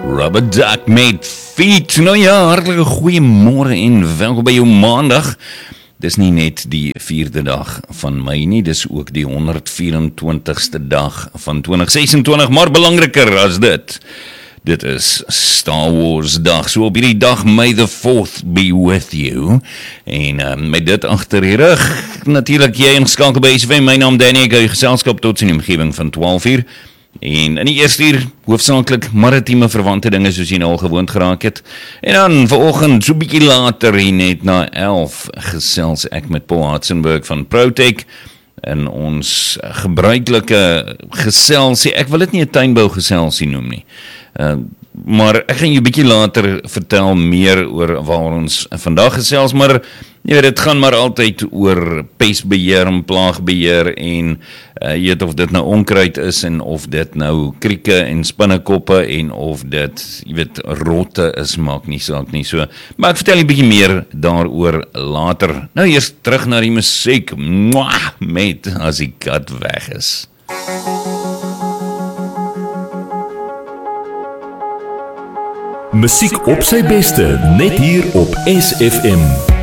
Rubber Duck met Feet. Nou ja, hartelike goeiemôre en welkom by jou maandag. Dis nie net die 4de dag van Mei nie, dis ook die 124ste dag van 2026, maar belangriker as dit is Star Wars dag. So op hierdie dag, May the 4th be with you. En met dit agter die rug, natuurlik jy ingeskakel by SFM, my naam Danny, ek hou jou geselskap tot in die omgewing van 12 uur. En in die eerste uur, hoofsaaklik maritieme verwante dinge soos jy nou al gewoond geraak het. En dan vanoggend, so bietjie later, net na 11, gesels ek met Paul Hartzenberg van Protech. In ons gebruikelike geselsie, ek wil dit nie 'n tuinbou geselsie noem nie. Maar ek gaan jou bietjie later vertel meer oor waar ons vandag gesels, maar jy weet, dit gaan maar altyd oor pestbeheer en plaagbeheer en jy weet of dit nou onkruid is en of dit nou krieke en spinnekoppe en of dit, jy weet, rotte is, maak nie saak nie so. Maar ek vertel jy bietjie meer daaroor later. Nou eers terug na die musiek. Mwah, met as die kat weg is. Musiek op sy beste, net hier op SFM.